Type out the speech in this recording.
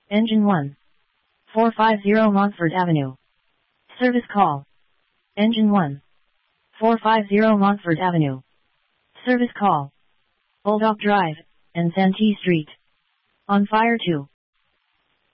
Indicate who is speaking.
Speaker 1: Engine 1. 450 Montfort Avenue. Service call. Engine 1. 450 Montfort Avenue. Service call. Old Oak Drive, and Santee Street. On fire 2.